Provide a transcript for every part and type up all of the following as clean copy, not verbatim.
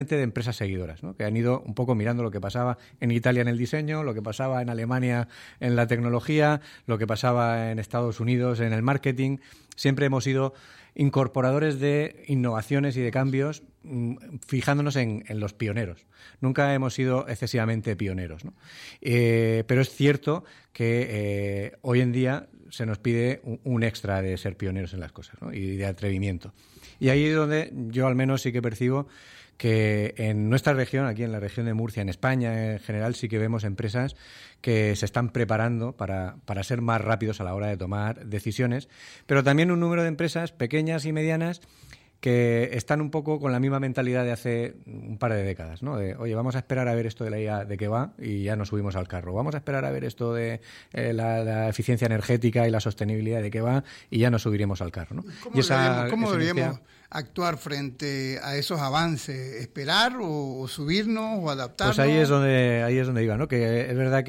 especialmente de empresas seguidoras, ¿no? Que han ido un poco mirando lo que pasaba en Italia en el diseño, lo que pasaba en Alemania en la tecnología, lo que pasaba en Estados Unidos en el marketing. Siempre hemos sido incorporadores de innovaciones y de cambios, fijándonos en los pioneros. Nunca hemos sido excesivamente pioneros, ¿no? Pero es cierto que hoy en día se nos pide un extra de ser pioneros en las cosas, ¿no? Y de atrevimiento. Y ahí es donde yo al menos sí que percibo que en nuestra región, aquí en la región de Murcia, en España en general, sí que vemos empresas que se están preparando para ser más rápidos a la hora de tomar decisiones, pero también un número de empresas pequeñas y medianas que están un poco con la misma mentalidad de hace un par de décadas, ¿no? De, oye, vamos a esperar a ver esto de la IA de qué va y ya nos subimos al carro. Vamos a esperar a ver esto de la eficiencia energética y la sostenibilidad de qué va y ya nos subiremos al carro, ¿no? ¿Cómo deberíamos actuar frente a esos avances? ¿Esperar o subirnos o adaptarnos? Pues ahí es donde iba, ¿no? Que es verdad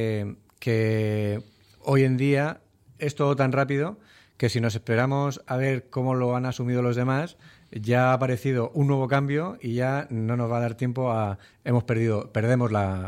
que hoy en día es todo tan rápido que si nos esperamos a ver cómo lo han asumido los demás, ya ha aparecido un nuevo cambio y ya no nos va a dar tiempo a... Perdemos la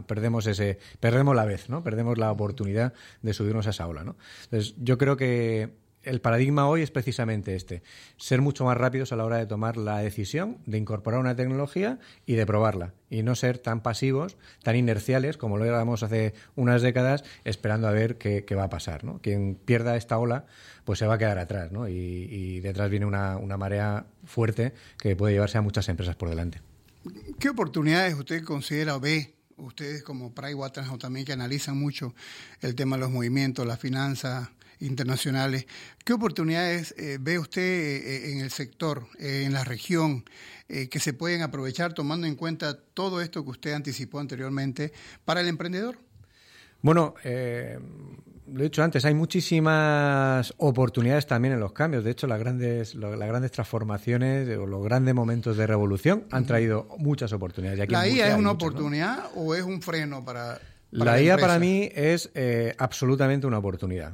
vez, ¿no? Perdemos la oportunidad de subirnos a esa ola, ¿no? Entonces, yo creo que el paradigma hoy es precisamente ser mucho más rápidos a la hora de tomar la decisión de incorporar una tecnología y de probarla, y no ser tan pasivos, tan inerciales como lo éramos hace unas décadas, esperando a ver qué va a pasar, ¿no? Quien pierda esta ola pues se va a quedar atrás, ¿no? Y detrás viene una marea fuerte que puede llevarse a muchas empresas por delante. ¿Qué oportunidades usted considera o ve? Ustedes como Pricewaterhouse también, que analizan mucho el tema de los movimientos, las finanzas internacionales. ¿Qué oportunidades ve usted en el sector, en la región, que se pueden aprovechar tomando en cuenta todo esto que usted anticipó anteriormente para el emprendedor? Bueno, lo he dicho antes, hay muchísimas oportunidades también en los cambios. De hecho, las grandes transformaciones o los grandes momentos de revolución han traído muchas oportunidades. Y aquí ¿La IA es una oportunidad, ¿no?, o es un freno para la IA para mí es absolutamente una oportunidad.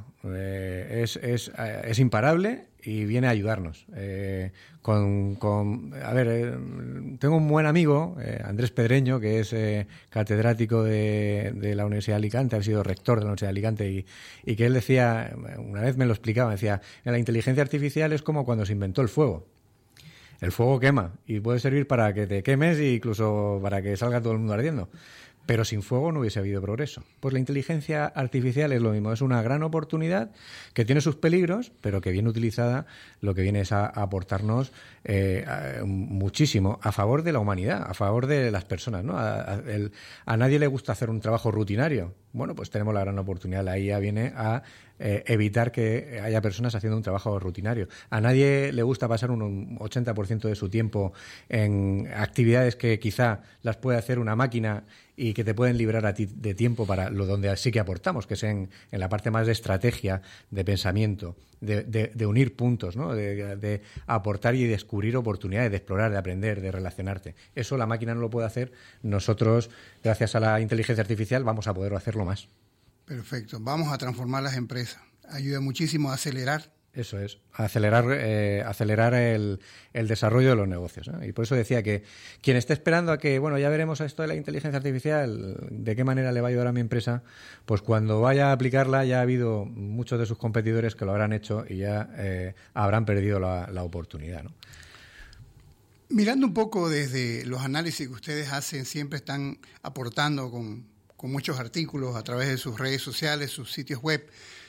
Es imparable y viene a ayudarnos. Tengo un buen amigo, Andrés Pedreño, que es catedrático de la Universidad de Alicante, ha sido rector de la Universidad de Alicante, y que él decía, una vez me lo explicaba, decía, la inteligencia artificial es como cuando se inventó el fuego. El fuego quema y puede servir para que te quemes e incluso para que salga todo el mundo ardiendo. Pero sin fuego no hubiese habido progreso. Pues la inteligencia artificial es lo mismo, es una gran oportunidad que tiene sus peligros, pero que bien utilizada lo que viene es a aportarnos muchísimo a favor de la humanidad, a favor de las personas, ¿no? A nadie le gusta hacer un trabajo rutinario. Bueno, pues tenemos la gran oportunidad. La IA viene a evitar que haya personas haciendo un trabajo rutinario. A nadie le gusta pasar un 80% de su tiempo en actividades que quizá las puede hacer una máquina y que te pueden librar a ti de tiempo para lo donde sí que aportamos, que es en la parte más de estrategia, de pensamiento, de unir puntos, ¿no? De aportar y descubrir oportunidades, de explorar, de aprender, de relacionarte. Eso la máquina no lo puede hacer. Nosotros, gracias a la inteligencia artificial, vamos a poder hacerlo más. Perfecto. Vamos a transformar las empresas. Ayuda muchísimo a acelerar. Eso es, acelerar el desarrollo de los negocios, ¿no? Y por eso decía que quien esté esperando a que, bueno, ya veremos esto de la inteligencia artificial, de qué manera le va a ayudar a mi empresa, pues cuando vaya a aplicarla ya ha habido muchos de sus competidores que lo habrán hecho y ya habrán perdido la oportunidad, ¿no? Mirando un poco desde los análisis que ustedes hacen, siempre están aportando con muchos artículos a través de sus redes sociales, sus sitios web.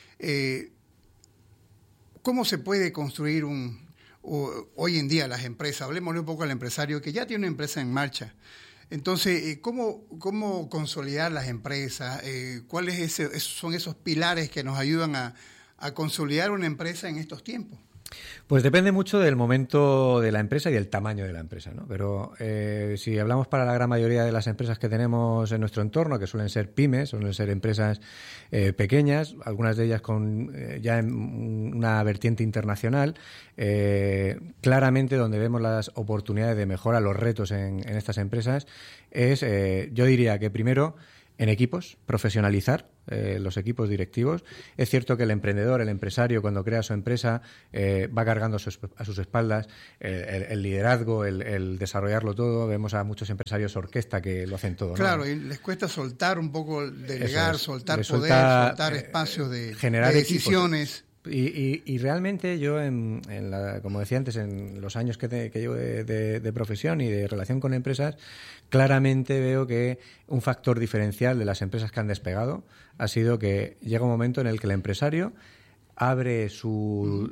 ¿Cómo se puede construir hoy en día las empresas? Hablemosle un poco al empresario que ya tiene una empresa en marcha. Entonces, ¿cómo consolidar las empresas? ¿Cuáles son esos pilares que nos ayudan a consolidar una empresa en estos tiempos? Pues depende mucho del momento de la empresa y del tamaño de la empresa, ¿no? Pero si hablamos para la gran mayoría de las empresas que tenemos en nuestro entorno, que suelen ser pymes, suelen ser empresas pequeñas, algunas de ellas con ya una vertiente internacional, claramente donde vemos las oportunidades de mejora, los retos en estas empresas, yo diría que primero en equipos, profesionalizar los equipos directivos. Es cierto que el emprendedor, el empresario, cuando crea su empresa, va cargando a sus espaldas el liderazgo, el desarrollarlo todo. Vemos a muchos empresarios orquesta que lo hacen todo, ¿no? Claro, y les cuesta soltar un poco, delegar, soltar poder, soltar espacios de decisiones. Y realmente yo, como decía antes, en los años que llevo de profesión y de relación con empresas, claramente veo que un factor diferencial de las empresas que han despegado ha sido que llega un momento en el que el empresario abre su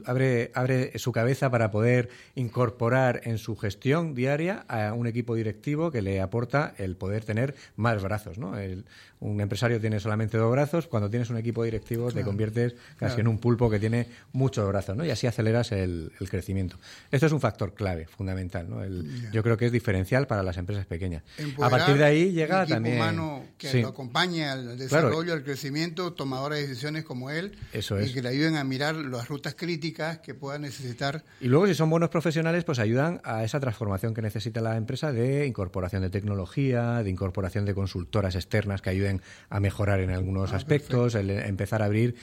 cabeza para poder incorporar en su gestión diaria a un equipo directivo que le aporta el poder tener más brazos, ¿no? Un empresario tiene solamente 2 brazos, cuando tienes un equipo directivo te conviertes casi en un pulpo que tiene muchos brazos, ¿no? Y así aceleras el crecimiento. Esto es un factor clave, fundamental, ¿no? Yo creo que es diferencial para las empresas pequeñas. Empoderar, a partir de ahí llega un equipo también humano que lo acompañe al desarrollo, al crecimiento, tomadores de decisiones como él, eso es. Y que le ayuden a mirar las rutas críticas que pueda necesitar. Y luego, si son buenos profesionales, pues ayudan a esa transformación que necesita la empresa de incorporación de tecnología, de incorporación de consultoras externas que ayuden a mejorar en algunos aspectos, empezar a abrir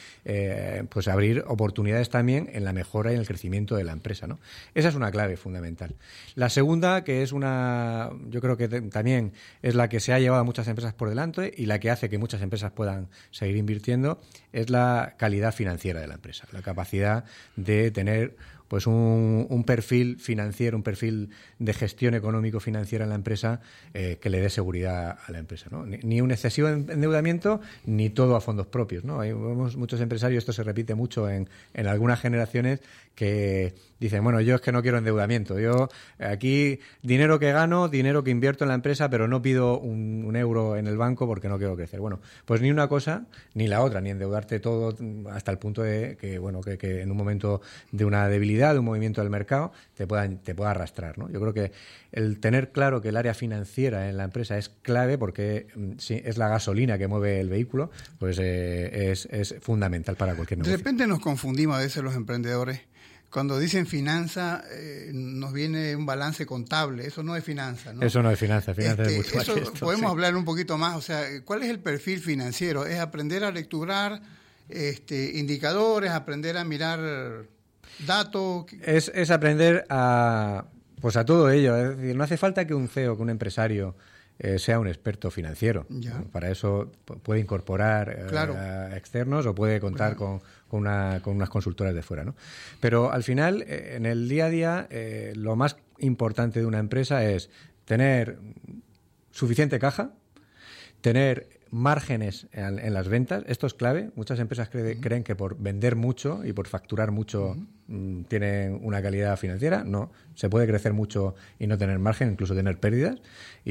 oportunidades también en la mejora y en el crecimiento de la empresa, ¿no? Esa es una clave fundamental. La segunda, que es yo creo que también es la que se ha llevado a muchas empresas por delante y la que hace que muchas empresas puedan seguir invirtiendo, es la calidad financiera de la empresa, la capacidad de tener pues un perfil financiero, un perfil de gestión económico-financiera en la empresa que le dé seguridad a la empresa, ¿no? Ni un excesivo endeudamiento, ni todo a fondos propios, ¿no? Vemos muchos empresarios, esto se repite mucho en algunas generaciones, que dicen, bueno, yo es que no quiero endeudamiento, yo aquí dinero que gano, dinero que invierto en la empresa, pero no pido un euro en el banco porque no quiero crecer. Bueno, pues ni una cosa ni la otra, ni endeudarte todo hasta el punto de que en un momento de una debilidad, de un movimiento del mercado, te pueda arrastrar, ¿no? Yo creo que el tener claro que el área financiera en la empresa es clave, porque sí, es la gasolina que mueve el vehículo, pues es fundamental para cualquier negocio. De repente nos confundimos a veces los emprendedores. Cuando dicen finanza, nos viene un balance contable. Eso no es finanza, ¿no? Eso no es finanza. Finanza es mucho más que esto. Podemos hablar un poquito más. O sea, ¿cuál es el perfil financiero? ¿Es aprender a lecturar indicadores, aprender a mirar datos? Es aprender a todo ello. Es decir, no hace falta que un CEO, que un empresario sea un experto financiero. Ya. Para eso puede incorporar externos o puede contar con unas consultoras de fuera, ¿no? Pero al final, en el día a día, lo más importante de una empresa es tener suficiente caja, tener márgenes en las ventas. Esto es clave. Muchas empresas creen que por vender mucho y por facturar mucho tienen una calidad financiera. No, se puede crecer mucho y no tener margen, incluso tener pérdidas.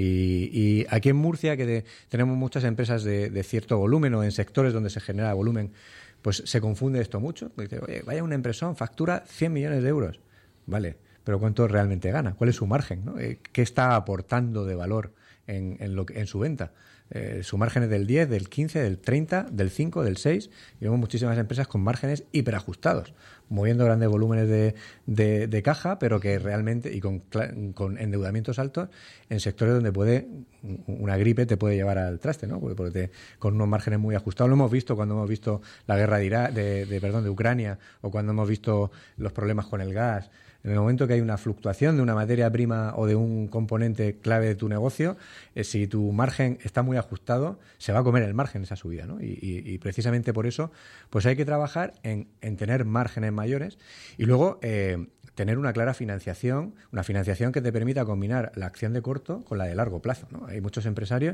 Y aquí en Murcia, que tenemos muchas empresas de cierto volumen, o en sectores donde se genera volumen, pues se confunde esto mucho. Dice, oye, vaya una empresa, factura 100 millones de euros. Vale, pero ¿cuánto realmente gana? ¿Cuál es su margen, ¿no? ¿Qué está aportando de valor en su venta? Su margen es del 10, del 15, del 30, del 5, del 6. Y vemos muchísimas empresas con márgenes hiperajustados, moviendo grandes volúmenes de caja, pero que realmente, y con endeudamientos altos, en sectores donde una gripe te puede llevar al traste, ¿no? Porque con unos márgenes muy ajustados. Lo hemos visto cuando hemos visto la guerra de Ucrania, o cuando hemos visto los problemas con el gas. En el momento que hay una fluctuación de una materia prima o de un componente clave de tu negocio, si tu margen está muy ajustado, se va a comer el margen esa subida, ¿no? Y precisamente por eso, pues hay que trabajar en tener márgenes mayores y luego tener una clara financiación, una financiación que te permita combinar la acción de corto con la de largo plazo, ¿no? Hay muchos empresarios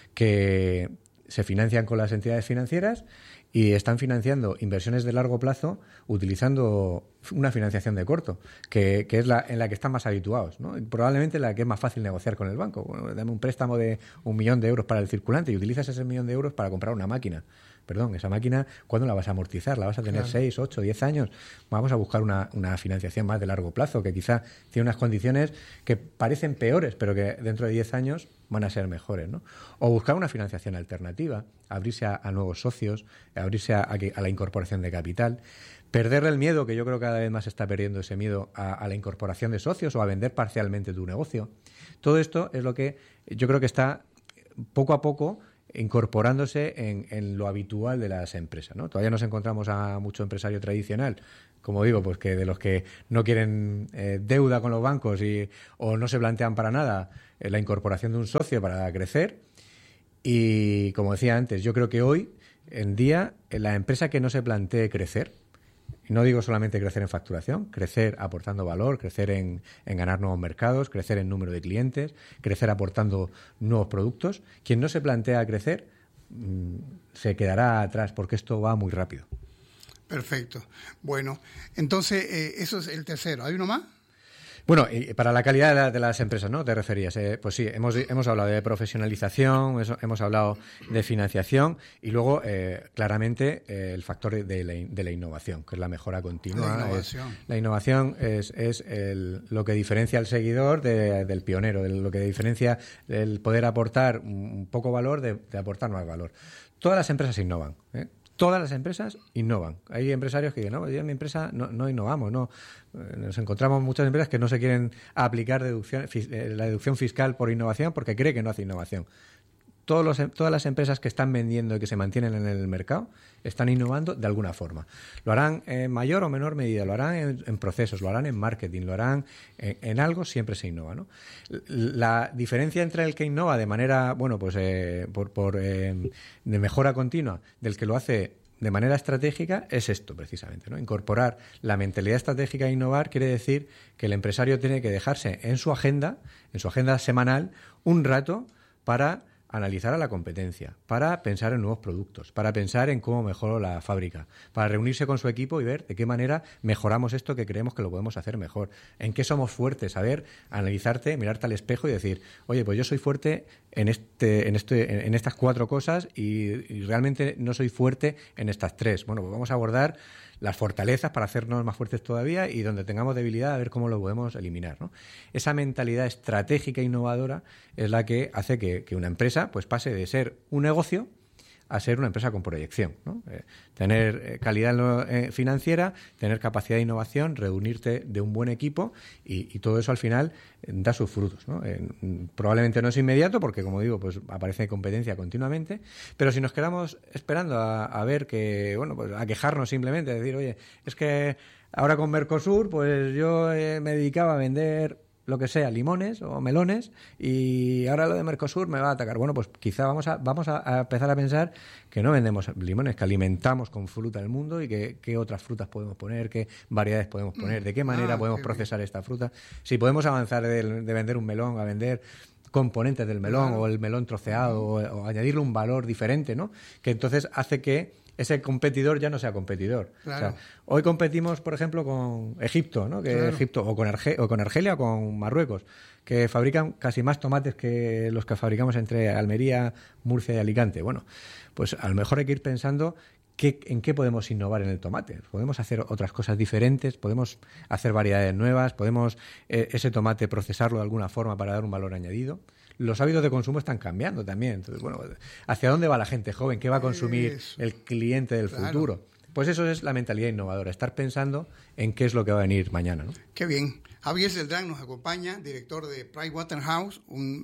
que se financian con las entidades financieras y están financiando inversiones de largo plazo utilizando una financiación de corto, que es en la que están más habituados, ¿no? Y probablemente la que es más fácil negociar con el banco. Bueno, dame un préstamo de 1 millón de euros para el circulante y utilizas ese 1 millón de euros para comprar una máquina. Perdón, esa máquina, ¿cuándo la vas a amortizar? ¿La vas a tener 6, 8, 10 años? Vamos a buscar una financiación más de largo plazo, que quizá tiene unas condiciones que parecen peores, pero que dentro de 10 años van a ser mejores, ¿no? O buscar una financiación alternativa, abrirse a nuevos socios, abrirse a la incorporación de capital, perderle el miedo, que yo creo que cada vez más se está perdiendo ese miedo a la incorporación de socios o a vender parcialmente tu negocio. Todo esto es lo que yo creo que está poco a poco incorporándose en lo habitual de las empresas, ¿no? Todavía nos encontramos a mucho empresario tradicional, como digo, pues que de los que no quieren deuda con los bancos o no se plantean para nada la incorporación de un socio para crecer. Y como decía antes, yo creo que hoy en día la empresa que no se plantee crecer, y no digo solamente crecer en facturación, crecer aportando valor, crecer en ganar nuevos mercados, crecer en número de clientes, crecer aportando nuevos productos. Quien no se plantea crecer se quedará atrás porque esto va muy rápido. Perfecto. Bueno, entonces eso es el tercero. ¿Hay uno más? Bueno, y para la calidad de las empresas, ¿no? ¿Te referías? Pues sí, hemos hablado de profesionalización, hemos hablado de financiación y luego, claramente, el factor de la innovación, que es la mejora continua. La innovación es lo que diferencia al seguidor del pionero, lo que diferencia el poder aportar un poco valor de aportar más valor. Todas las empresas innovan, ¿eh? Todas las empresas innovan. Hay empresarios que dicen, no, yo en mi empresa no innovamos, no. Nos encontramos muchas empresas que no se quieren aplicar la deducción fiscal por innovación porque cree que no hace innovación. Todas las empresas que están vendiendo y que se mantienen en el mercado están innovando de alguna forma. Lo harán en mayor o menor medida, lo harán en procesos, lo harán en marketing, lo harán en algo, siempre se innova, ¿no? La diferencia entre el que innova de manera, de mejora continua, del que lo hace de manera estratégica, es esto precisamente, ¿no? Incorporar la mentalidad estratégica e innovar quiere decir que el empresario tiene que dejarse en su agenda semanal, un rato para analizar a la competencia, para pensar en nuevos productos, para pensar en cómo mejoro la fábrica, para reunirse con su equipo y ver de qué manera mejoramos esto que creemos que lo podemos hacer mejor, en qué somos fuertes, saber analizarte, mirarte al espejo y decir, oye, pues yo soy fuerte en estas 4 cosas y realmente no soy fuerte en estas 3. Bueno, pues vamos a abordar las fortalezas para hacernos más fuertes todavía y donde tengamos debilidad a ver cómo lo podemos eliminar, ¿no? Esa mentalidad estratégica e innovadora es la que hace que una empresa pues pase de ser un negocio a ser una empresa con proyección, ¿no? Tener calidad financiera, tener capacidad de innovación, reunirte de un buen equipo y todo eso al final da sus frutos, ¿no? Probablemente no es inmediato porque, como digo, pues aparece competencia continuamente, pero si nos quedamos esperando a ver que, bueno, pues a quejarnos simplemente, decir, oye, es que ahora con Mercosur, pues yo me dedicaba a vender lo que sea, limones o melones, y ahora lo de Mercosur me va a atacar. Bueno, pues quizá vamos a empezar a pensar que no vendemos limones, que alimentamos con fruta el mundo y que qué otras frutas podemos poner, qué variedades podemos poner, de qué manera podemos procesar esta fruta. Si podemos avanzar de vender un melón a vender componentes del melón, o el melón troceado, o añadirle un valor diferente, ¿no? Que entonces hace que ese competidor ya no sea competidor. Claro. O sea, hoy competimos, por ejemplo, con Egipto, ¿no? Que claro. Egipto o con Argelia o con Marruecos, que fabrican casi más tomates que los que fabricamos entre Almería, Murcia y Alicante. Bueno, pues a lo mejor hay que ir pensando en qué podemos innovar en el tomate. Podemos hacer otras cosas diferentes, podemos hacer variedades nuevas, podemos ese tomate procesarlo de alguna forma para dar un valor añadido. Los hábitos de consumo están cambiando también. Entonces, bueno, ¿hacia dónde va la gente joven? ¿Qué va a consumir el cliente del futuro? Pues eso es la mentalidad innovadora, estar pensando en qué es lo que va a venir mañana, ¿no? Qué bien. Javier Celdrán nos acompaña, director de Pricewaterhouse,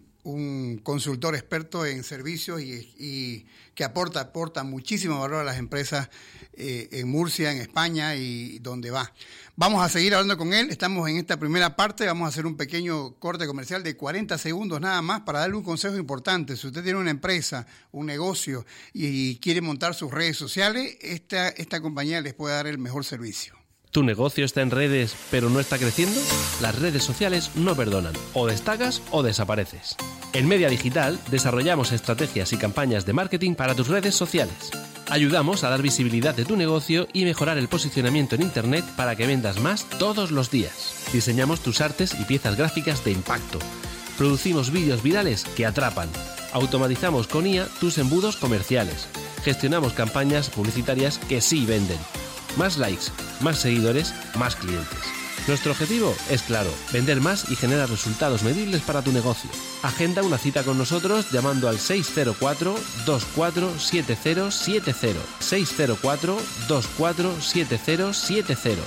un consultor experto en servicios y que aporta muchísimo valor a las empresas en Murcia, en España y donde va. Vamos a seguir hablando con él. Estamos en esta primera parte. Vamos a hacer un pequeño corte comercial de 40 segundos nada más para darle un consejo importante. Si usted tiene una empresa, un negocio y quiere montar sus redes sociales, esta compañía les puede dar el mejor servicio. ¿Tu negocio está en redes pero no está creciendo? Las redes sociales no perdonan. O destacas o desapareces. En Media Digital desarrollamos estrategias y campañas de marketing para tus redes sociales. Ayudamos a dar visibilidad de tu negocio y mejorar el posicionamiento en Internet para que vendas más todos los días. Diseñamos tus artes y piezas gráficas de impacto. Producimos vídeos virales que atrapan. Automatizamos con IA tus embudos comerciales. Gestionamos campañas publicitarias que sí venden. Más likes, más seguidores, más clientes. Nuestro objetivo es claro, vender más y generar resultados medibles para tu negocio. Agenda una cita con nosotros llamando al 604-247070. 604-247070.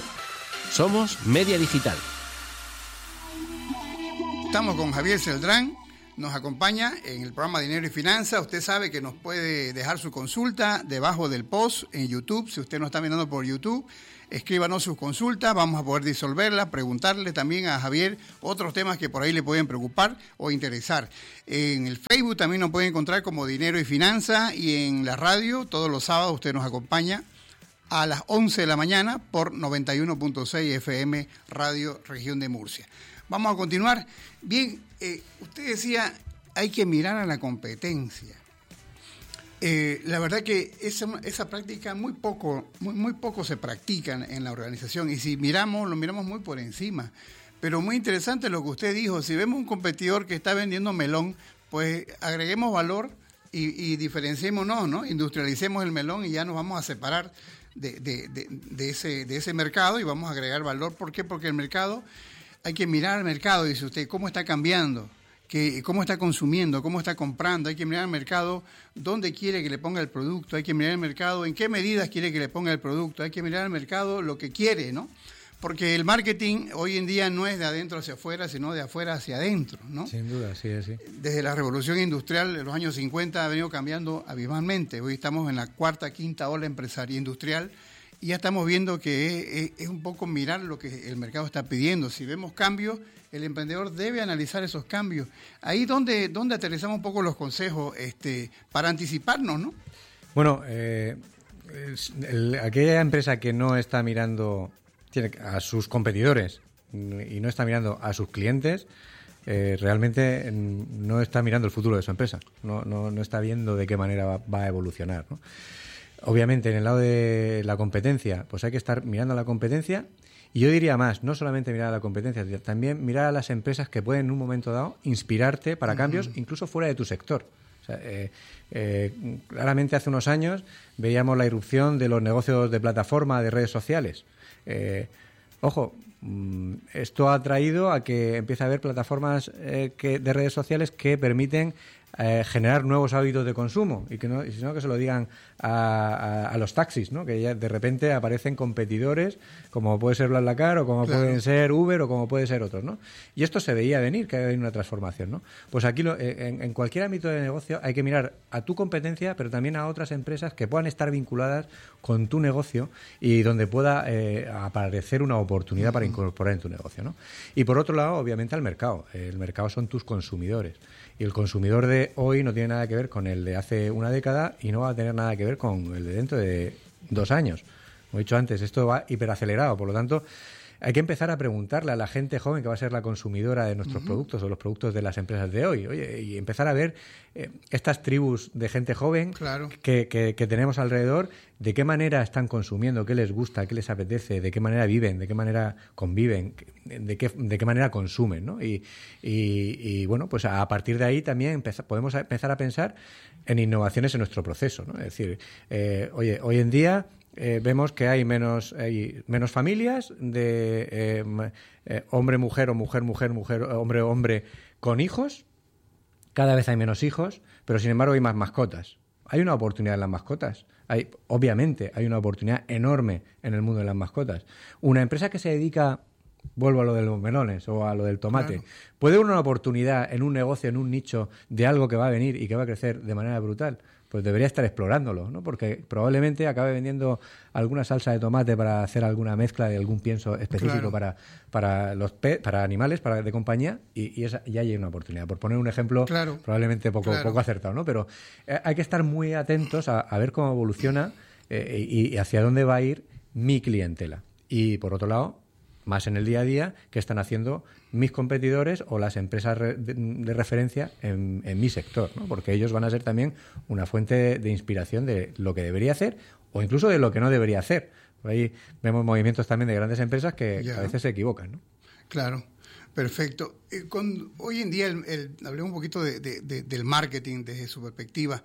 Somos Media Digital. Estamos con Javier Celdrán, nos acompaña en el programa Dinero y Finanzas. Usted sabe que nos puede dejar su consulta debajo del post en YouTube. Si usted nos está mirando por YouTube, escríbanos sus consultas, vamos a poder disolverlas, preguntarle también a Javier otros temas que por ahí le pueden preocupar o interesar. En el Facebook también nos puede encontrar como Dinero y Finanzas, y en la radio todos los sábados usted nos acompaña a las 11 de la mañana por 91.6 FM Radio Región de Murcia. Vamos a continuar. Bien, usted decía, hay que mirar a la competencia. La verdad que esa práctica muy poco se practica en la organización, y si lo miramos muy por encima. Pero muy interesante lo que usted dijo. Si vemos un competidor que está vendiendo melón, pues agreguemos valor y diferenciémonos, ¿no? Industrialicemos el melón y ya nos vamos a separar de ese mercado y vamos a agregar valor. ¿Por qué? Porque el mercado, hay que mirar al mercado, dice usted, cómo está cambiando, cómo está consumiendo, cómo está comprando. Hay que mirar al mercado dónde quiere que le ponga el producto, hay que mirar al mercado en qué medidas quiere que le ponga el producto, hay que mirar al mercado lo que quiere, ¿no? Porque el marketing hoy en día no es de adentro hacia afuera, sino de afuera hacia adentro, ¿no? Sin duda, sí, sí. Desde la revolución industrial de los años 50 ha venido cambiando abismalmente. Hoy estamos en la cuarta, quinta ola empresarial industrial, y ya estamos viendo que es un poco mirar lo que el mercado está pidiendo. Si vemos cambios, el emprendedor debe analizar esos cambios. Ahí donde aterrizamos un poco los consejos para anticiparnos, ¿no? Bueno, aquella empresa que no está mirando a sus competidores y no está mirando a sus clientes, realmente no está mirando el futuro de su empresa. No está viendo de qué manera va a evolucionar, ¿no? Obviamente, en el lado de la competencia, pues hay que estar mirando a la competencia, y yo diría más, no solamente mirar a la competencia, también mirar a las empresas que pueden en un momento dado inspirarte para cambios, incluso fuera de tu sector. O sea, claramente hace unos años veíamos la irrupción de los negocios de plataforma, de redes sociales. Ojo, esto ha traído a que empiece a haber plataformas de redes sociales que permiten generar nuevos hábitos de consumo, y sino que se lo digan a los taxis, ¿no? Que ya de repente aparecen competidores como puede ser BlaBlaCar, o como pueden ser Uber, o como puede ser otros, ¿no? Y esto se veía venir, que hay una transformación, ¿no? Pues aquí en cualquier ámbito de negocio hay que mirar a tu competencia, pero también a otras empresas que puedan estar vinculadas con tu negocio y donde pueda aparecer una oportunidad para incorporar en tu negocio, ¿no? Y por otro lado, obviamente, al mercado. El mercado son tus consumidores. Y el consumidor de hoy no tiene nada que ver con el de hace una década, y no va a tener nada que ver con el de dentro de 2 años. Como he dicho antes, esto va hiperacelerado. Por lo tanto, hay que empezar a preguntarle a la gente joven que va a ser la consumidora de nuestros productos, o los productos de las empresas de hoy. Oye, y empezar a ver estas tribus de gente joven que tenemos alrededor, de qué manera están consumiendo, qué les gusta, qué les apetece, de qué manera viven, de qué manera conviven, de qué manera consumen, ¿no? Y bueno, pues a partir de ahí también podemos empezar a pensar en innovaciones en nuestro proceso, ¿no? Es decir, oye, hoy en día vemos que hay menos familias de hombre-mujer, o mujer-mujer, hombre-hombre con hijos. Cada vez hay menos hijos, pero sin embargo hay más mascotas. Hay una oportunidad en las mascotas. Obviamente hay una oportunidad enorme en el mundo de las mascotas. Una empresa que se dedica, vuelvo a lo de los melones o a lo del tomate, puede haber una oportunidad en un negocio, en un nicho, de algo que va a venir y que va a crecer de manera brutal. Pues debería estar explorándolo, ¿no? Porque probablemente acabe vendiendo alguna salsa de tomate para hacer alguna mezcla de algún pienso específico para animales, de compañía, y ya hay una oportunidad. Por poner un ejemplo probablemente poco acertado, ¿no? Pero hay que estar muy atentos a ver cómo evoluciona y hacia dónde va a ir mi clientela. Y por otro lado, más en el día a día, qué están haciendo mis competidores o las empresas de referencia en mi sector, ¿no? Porque ellos van a ser también una fuente de inspiración de lo que debería hacer, o incluso de lo que no debería hacer. Por ahí vemos movimientos también de grandes empresas que a veces se equivocan, ¿no? Claro, perfecto. Hoy en día, hablemos un poquito del marketing desde su perspectiva.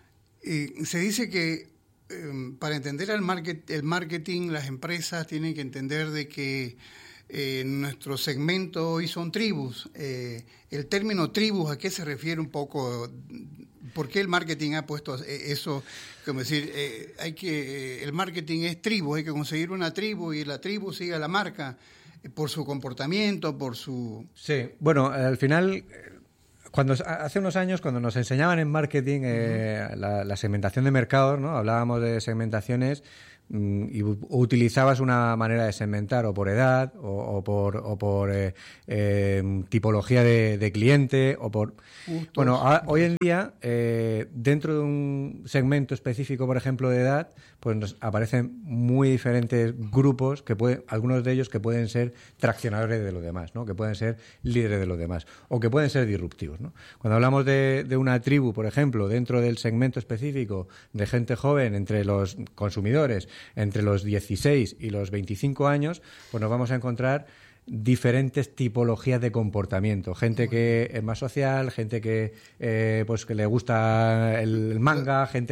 Se dice que para entender el marketing, las empresas tienen que entender de que nuestro segmento hoy son tribus. El término tribus, ¿a qué se refiere un poco? ¿Por qué el marketing ha puesto eso? Como decir, el marketing es tribu, hay que conseguir una tribu, y la tribu sigue a la marca por su comportamiento, por su... Sí, bueno, al final, Hace unos años, cuando nos enseñaban en marketing la segmentación de mercados, ¿no? Hablábamos de segmentaciones y utilizabas una manera de segmentar o por edad o por tipología de cliente o por... Gustos. Bueno, hoy en día, dentro de un segmento específico, por ejemplo, de edad, pues nos aparecen muy diferentes grupos, algunos de ellos que pueden ser traccionadores de los demás, ¿no? Que pueden ser líderes de los demás o que pueden ser disruptivos, ¿no? Cuando hablamos de una tribu, por ejemplo, dentro del segmento específico de gente joven entre los consumidores, entre los 16 y los 25 años, pues nos vamos a encontrar diferentes tipologías de comportamiento. Gente que es más social, gente que que le gusta el manga, gente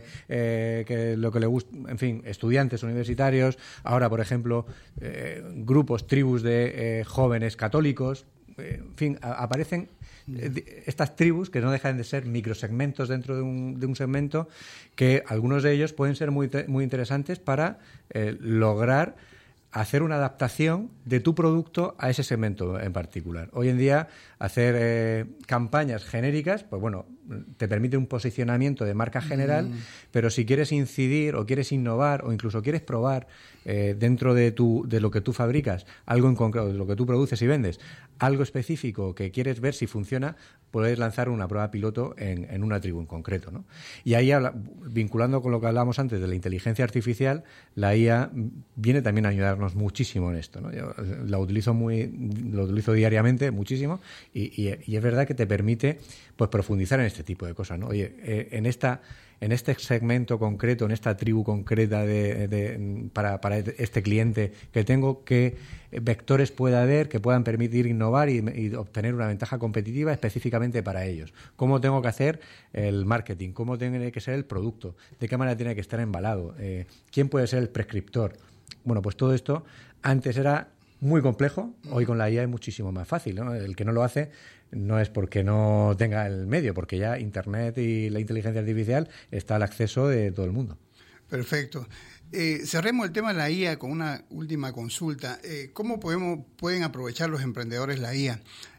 que lo que le gusta, en fin, estudiantes universitarios. Ahora, por ejemplo, tribus de jóvenes católicos. En fin, aparecen estas tribus que no dejan de ser microsegmentos dentro de un segmento, que algunos de ellos pueden ser muy interesantes para lograr hacer una adaptación de tu producto a ese segmento en particular. Hoy en día, hacer campañas genéricas, pues bueno, te permite un posicionamiento de marca general, pero si quieres incidir o quieres innovar o incluso quieres probar dentro de lo que tú fabricas, algo en concreto, de lo que tú produces y vendes, algo específico que quieres ver si funciona, puedes lanzar una prueba piloto en una tribu en concreto, ¿no? Y ahí, vinculando con lo que hablábamos antes de la inteligencia artificial, la IA viene también a ayudarnos muchísimo en esto, ¿no? Yo lo utilizo diariamente muchísimo y es verdad que te permite pues profundizar en este tipo de cosas, ¿no? Oye, en este segmento concreto, en esta tribu concreta para este cliente que tengo, ¿qué vectores puede haber que puedan permitir innovar y obtener una ventaja competitiva específicamente para ellos? ¿Cómo tengo que hacer el marketing? ¿Cómo tiene que ser el producto? ¿De qué manera tiene que estar embalado? ¿Quién puede ser el prescriptor? Bueno, pues todo esto antes era muy complejo, hoy con la IA es muchísimo más fácil, ¿no? El que no lo hace no es porque no tenga el medio, porque ya Internet y la inteligencia artificial está al acceso de todo el mundo. Perfecto. Cerremos el tema de la IA con una última consulta. ¿Cómo pueden aprovechar los emprendedores la IA?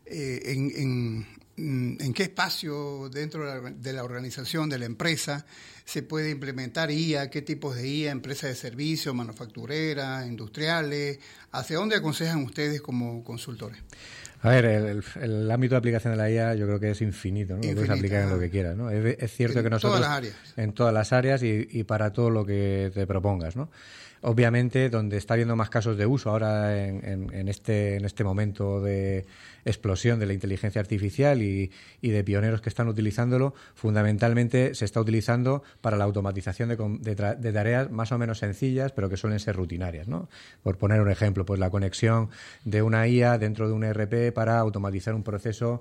¿En qué espacio dentro de la organización, de la empresa, se puede implementar IA? ¿Qué tipos de IA? ¿Empresas de servicios, manufactureras, industriales? ¿Hacia dónde aconsejan ustedes como consultores? A ver, el ámbito de aplicación de la IA yo creo que es infinito, ¿no? Lo puedes aplicar en lo que quieras, ¿no? Es cierto que nosotros... En todas las áreas y para todo lo que te propongas, ¿no? Obviamente, donde está habiendo más casos de uso ahora en este momento de explosión de la inteligencia artificial y de pioneros que están utilizándolo, fundamentalmente se está utilizando para la automatización de tareas más o menos sencillas, pero que suelen ser rutinarias, ¿no? Por poner un ejemplo, pues la conexión de una IA dentro de un ERP para automatizar un proceso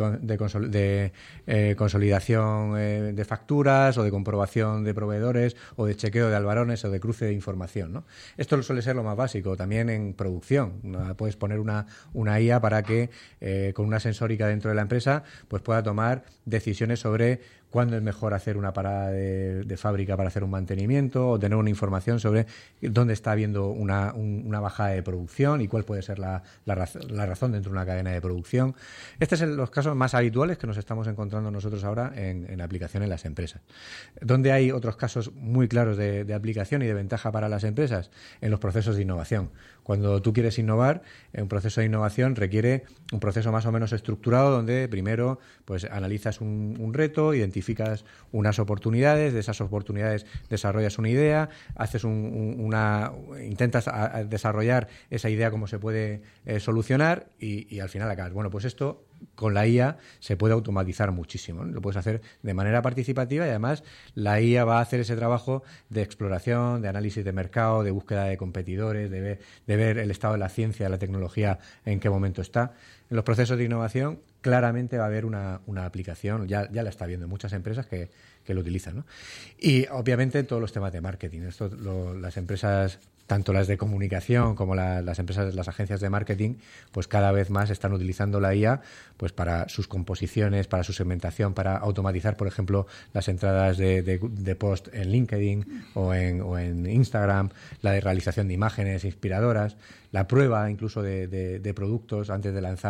de consolidación de facturas o de comprobación de proveedores o de chequeo de albarones o de cruce de información, ¿no? Esto suele ser lo más básico. También en producción puedes poner una IA para que con una sensórica dentro de la empresa pues pueda tomar decisiones sobre cuándo es mejor hacer una parada de fábrica para hacer un mantenimiento o tener una información sobre dónde está habiendo una bajada de producción y cuál puede ser la razón dentro de una cadena de producción. Estos son los casos más habituales que nos estamos encontrando nosotros ahora en aplicación en las empresas. ¿Dónde hay otros casos muy claros de aplicación y de ventaja para las empresas? En los procesos de innovación. Cuando tú quieres innovar, un proceso de innovación requiere un proceso más o menos estructurado donde primero pues analizas un reto, identificas unas oportunidades, de esas oportunidades desarrollas una idea, haces intentas desarrollar esa idea cómo se puede solucionar y al final acabas. Bueno, pues esto con la IA se puede automatizar muchísimo, ¿no? Lo puedes hacer de manera participativa y además la IA va a hacer ese trabajo de exploración, de análisis de mercado, de búsqueda de competidores, de ver el estado de la ciencia, de la tecnología, en qué momento está. En los procesos de innovación claramente va a haber una aplicación, ya la está viendo en muchas empresas que lo utilizan, ¿no? Y obviamente en todos los temas de marketing. Las empresas, tanto las de comunicación como las empresas, las agencias de marketing, pues cada vez más están utilizando la IA pues para sus composiciones, para su segmentación, para automatizar, por ejemplo, las entradas de post en LinkedIn o en Instagram, la de realización de imágenes inspiradoras, la prueba incluso de productos antes de lanzar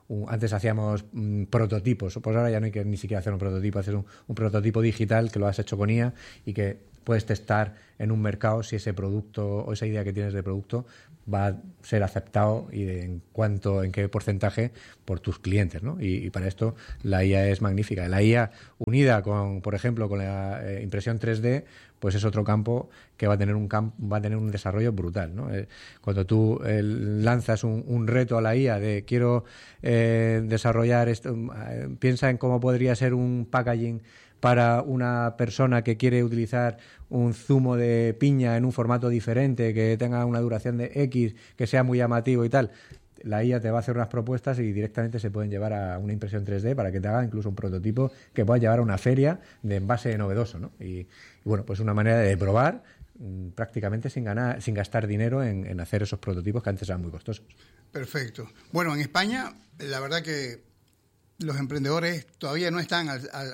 antes hacíamos prototipos, pues ahora ya no hay que ni siquiera hacer un prototipo, haces un prototipo digital que lo has hecho con IA y que puedes testar en un mercado si ese producto o esa idea que tienes de producto va a ser aceptado y en qué porcentaje por tus clientes, ¿no? Y para esto la IA es magnífica. La IA unida con, por ejemplo, con la impresión 3D, pues es otro campo que va a tener un desarrollo brutal, ¿no? Cuando tú lanzas un reto a la IA de quiero desarrollar esto, piensa en cómo podría ser un packaging para una persona que quiere utilizar un zumo de piña en un formato diferente, que tenga una duración de X, que sea muy llamativo y tal. La IA te va a hacer unas propuestas y directamente se pueden llevar a una impresión 3D para que te haga incluso un prototipo que puedas llevar a una feria de envase novedoso, ¿no? Y bueno, pues una manera de probar prácticamente sin gastar dinero en hacer esos prototipos que antes eran muy costosos. Perfecto. Bueno, en España, la verdad que los emprendedores todavía no están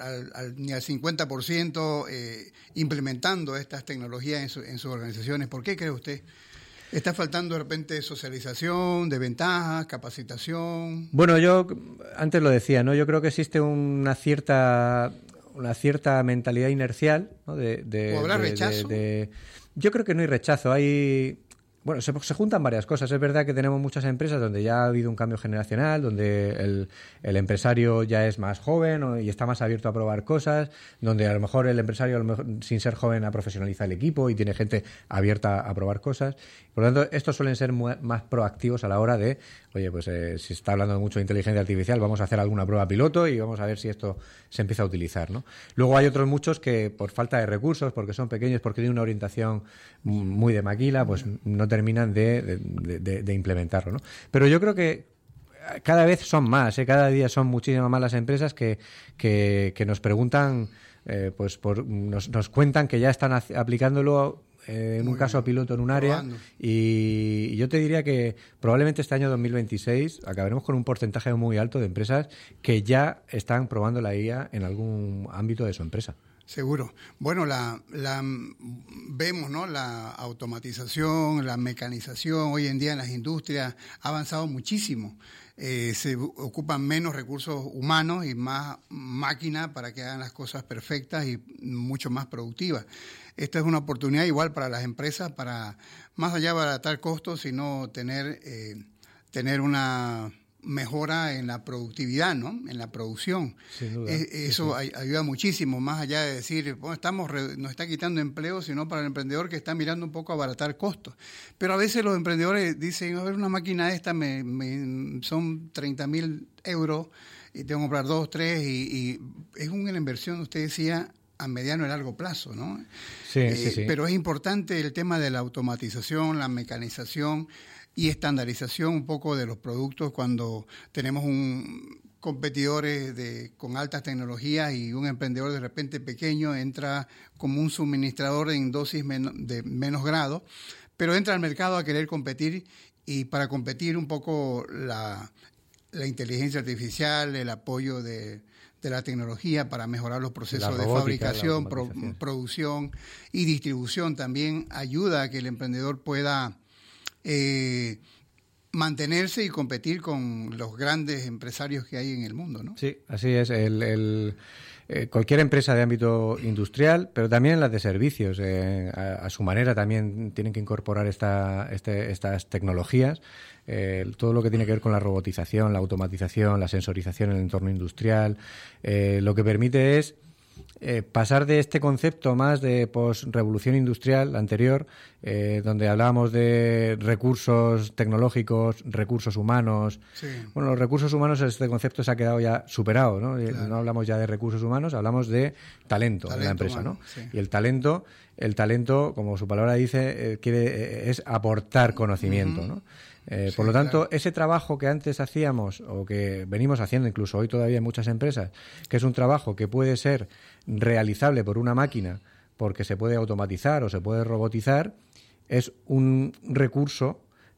ni al 50% implementando estas tecnologías en sus organizaciones. ¿Por qué cree usted? ¿Está faltando de repente socialización, de ventajas, capacitación? Bueno, yo antes lo decía, ¿no? Yo creo que existe una cierta mentalidad inercial, ¿no? ¿O habrá rechazo? Yo creo que no hay rechazo, Bueno, se juntan varias cosas. Es verdad que tenemos muchas empresas donde ya ha habido un cambio generacional, donde el empresario ya es más joven y está más abierto a probar cosas, donde a lo mejor el empresario, sin ser joven, ha profesionalizado el equipo y tiene gente abierta a probar cosas. Por lo tanto, estos suelen ser más proactivos a la hora de, oye, pues si está hablando mucho de inteligencia artificial, vamos a hacer alguna prueba piloto y vamos a ver si esto se empieza a utilizar, ¿no? Luego hay otros muchos que por falta de recursos, porque son pequeños, porque tienen una orientación muy de maquila, pues no terminan de implementarlo, ¿no? Pero yo creo que cada vez son más, cada día son muchísimas más las empresas que nos preguntan, nos cuentan que ya están aplicándolo en un caso piloto en un área y yo te diría que probablemente este año 2026 acabaremos con un porcentaje muy alto de empresas que ya están probando la IA en algún ámbito de su empresa. Seguro. Bueno, vemos, ¿no? La automatización, la mecanización hoy en día en las industrias ha avanzado muchísimo. Se ocupan menos recursos humanos y más máquinas para que hagan las cosas perfectas y mucho más productivas. Esta es una oportunidad igual para las empresas para, más allá de abaratar costos, sino tener una mejora en la productividad, ¿no? En la producción. Sin duda. Eso sí. Ayuda muchísimo, más allá de decir, bueno, nos está quitando empleo, sino para el emprendedor que está mirando un poco a abaratar costos. Pero a veces los emprendedores dicen, a ver, una máquina esta son 30.000 euros y tengo que comprar 2, 3 y es una inversión, usted decía, a mediano y largo plazo, ¿no? Sí. Pero es importante el tema de la automatización, la mecanización y estandarización un poco de los productos cuando tenemos competidores con altas tecnologías y un emprendedor de repente pequeño entra como un suministrador en dosis de menos grado, pero entra al mercado a querer competir y para competir un poco la inteligencia artificial, el apoyo de la tecnología para mejorar los procesos de fabricación, producción y distribución también ayuda a que el emprendedor pueda mantenerse y competir con los grandes empresarios que hay en el mundo, ¿no? Sí, así es. Cualquier empresa de ámbito industrial, pero también las de servicios, a su manera también tienen que incorporar estas tecnologías. Todo lo que tiene que ver con la robotización, la automatización, la sensorización en el entorno industrial, lo que permite es pasar de este concepto más de posrevolución industrial anterior, donde hablábamos de recursos tecnológicos, recursos humanos. Sí. Bueno, los recursos humanos, este concepto se ha quedado ya superado, ¿no? Claro. No hablamos ya de recursos humanos, hablamos de talento en la empresa, humano, ¿no? Sí. Y el talento, como su palabra dice, es aportar conocimiento, ¿no? Sí, por lo tanto, claro, ese trabajo que antes hacíamos o que venimos haciendo incluso hoy todavía en muchas empresas, que es un trabajo que puede ser realizable por una máquina porque se puede automatizar o se puede robotizar, es un recurso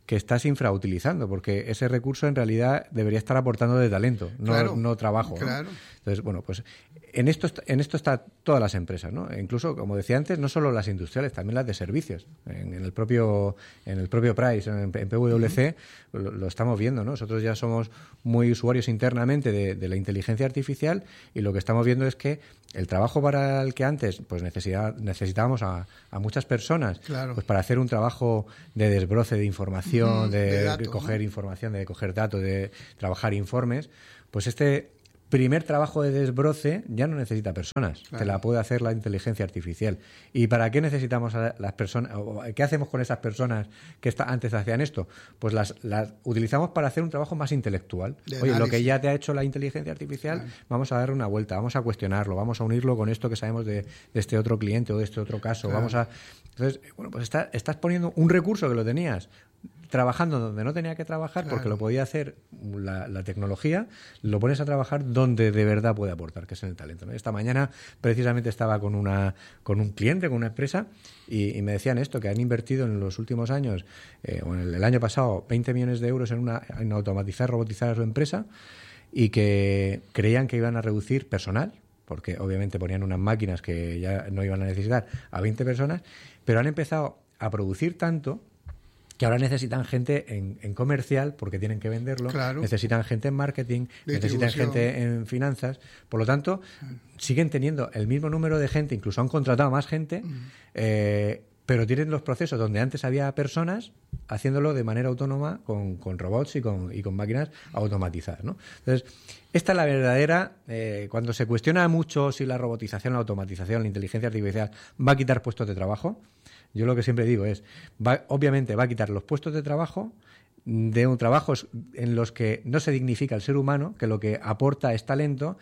que estás infrautilizando, porque ese recurso en realidad debería estar aportando de talento, no trabajo. Claro. ¿no? Entonces, bueno, pues en esto está todas las empresas, ¿no? E incluso, como decía antes, no solo las industriales, también las de servicios. En el propio Price, en PwC, lo estamos viendo, ¿no? Nosotros ya somos muy usuarios internamente de la inteligencia artificial, y lo que estamos viendo es que el trabajo para el que antes pues necesitábamos a muchas personas, claro, pues para hacer un trabajo de desbroce de información, de datos, coger información, de coger datos, de trabajar informes, pues este primer trabajo de desbroce ya no necesita personas, claro, que la puede hacer la inteligencia artificial. ¿Y para qué necesitamos a las personas? ¿Qué hacemos con esas personas que antes hacían esto? Pues las utilizamos para hacer un trabajo más intelectual. Oye, lo que ya te ha hecho la inteligencia artificial, claro, vamos a darle una vuelta, vamos a cuestionarlo, vamos a unirlo con esto que sabemos de este otro cliente o de este otro caso. Claro. Entonces, bueno, pues estás poniendo un recurso que lo tenías trabajando donde no tenía que trabajar, claro, porque lo podía hacer la tecnología, lo pones a trabajar donde de verdad puede aportar, que es en el talento, ¿no? Esta mañana precisamente estaba con un cliente, con una empresa, y me decían esto, que han invertido en los últimos años, o en el año pasado, 20 millones de euros en automatizar, robotizar a su empresa, y que creían que iban a reducir personal, porque obviamente ponían unas máquinas que ya no iban a necesitar a 20 personas, pero han empezado a producir tanto que ahora necesitan gente en comercial porque tienen que venderlo, claro, necesitan gente en marketing, necesitan gente en finanzas. Por lo tanto, siguen teniendo el mismo número de gente, incluso han contratado más gente, pero tienen los procesos donde antes había personas haciéndolo de manera autónoma con robots y con máquinas automatizadas, ¿no? Entonces, esta es la verdadera... cuando se cuestiona mucho si la robotización, la automatización, la inteligencia artificial va a quitar puestos de trabajo, yo lo que siempre digo es, obviamente va a quitar los puestos de trabajo de un trabajo en los que no se dignifica el ser humano, que lo que aporta es talento,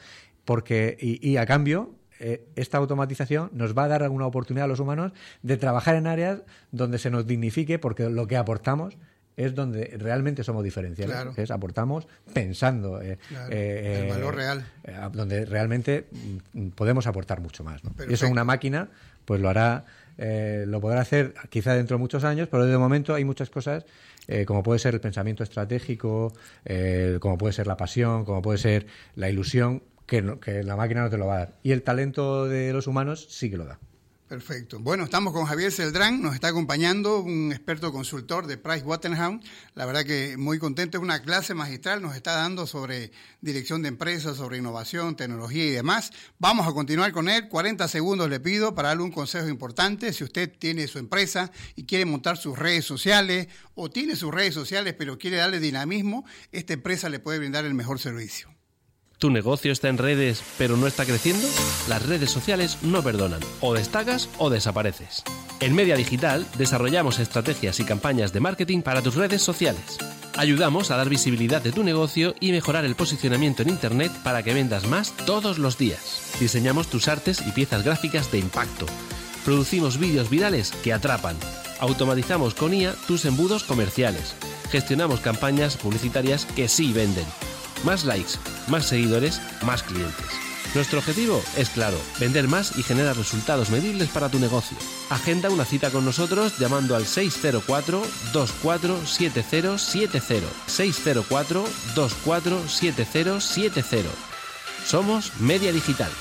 y a cambio esta automatización nos va a dar una oportunidad a los humanos de trabajar en áreas donde se nos dignifique, porque lo que aportamos es donde realmente somos diferenciales, claro, es aportamos pensando, claro, el valor real, donde realmente podemos aportar mucho más, ¿no? Y eso una máquina pues lo hará, lo podrá hacer quizá dentro de muchos años, pero de momento hay muchas cosas, como puede ser el pensamiento estratégico, como puede ser la pasión, como puede ser la ilusión, que la máquina no te lo va a dar. Y el talento de los humanos sí que lo da. Perfecto. Bueno, estamos con Javier Celdrán, nos está acompañando, un experto consultor de PricewaterhouseCoopers. La verdad que muy contento, es una clase magistral, nos está dando sobre dirección de empresas, sobre innovación, tecnología y demás. Vamos a continuar con él, 40 segundos le pido para darle un consejo importante. Si usted tiene su empresa y quiere montar sus redes sociales, o tiene sus redes sociales pero quiere darle dinamismo, esta empresa le puede brindar el mejor servicio. ¿Tu negocio está en redes pero no está creciendo? Las redes sociales no perdonan. O destacas o desapareces. En Media Digital desarrollamos estrategias y campañas de marketing para tus redes sociales. Ayudamos a dar visibilidad de tu negocio y mejorar el posicionamiento en Internet para que vendas más todos los días. Diseñamos tus artes y piezas gráficas de impacto. Producimos vídeos virales que atrapan. Automatizamos con IA tus embudos comerciales. Gestionamos campañas publicitarias que sí venden. Más likes, más seguidores, más clientes. Nuestro objetivo es claro, vender más y generar resultados medibles para tu negocio. Agenda una cita con nosotros llamando al 604-247070. 604-247070. Somos Media Digital.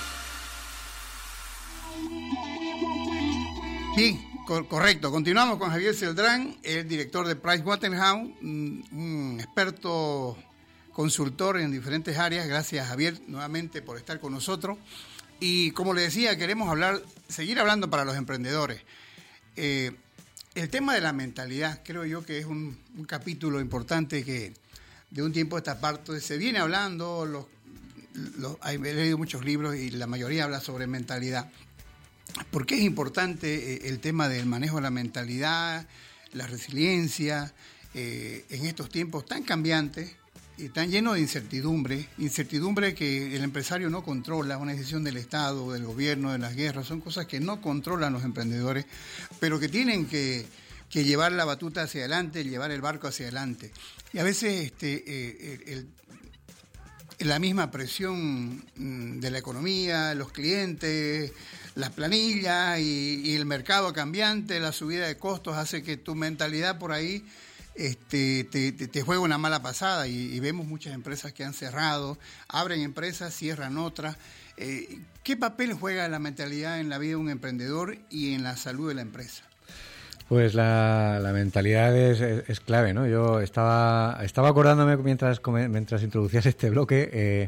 Bien, correcto. Continuamos con Javier Celdrán, el director de PricewaterhouseCoopers, un experto consultor en diferentes áreas. Gracias, Javier, nuevamente por estar con nosotros. Y como le decía, queremos seguir hablando para los emprendedores. El tema de la mentalidad, creo yo que es un capítulo importante que de un tiempo a esta parte se viene hablando. He leído muchos libros y la mayoría habla sobre mentalidad. ¿Por qué es importante el tema del manejo de la mentalidad, la resiliencia, en estos tiempos tan cambiantes? Están llenos de incertidumbre que el empresario no controla, una decisión del Estado, del gobierno, de las guerras, son cosas que no controlan los emprendedores, pero que tienen que llevar la batuta hacia adelante, llevar el barco hacia adelante. Y a veces la misma presión de la economía, los clientes, las planillas y el mercado cambiante, la subida de costos hace que tu mentalidad por ahí te juega una mala pasada y vemos muchas empresas que han cerrado, abren empresas, cierran otras. ¿Qué papel juega la mentalidad en la vida de un emprendedor y en la salud de la empresa? Pues la mentalidad es clave, ¿no? Yo estaba acordándome mientras introducías este bloque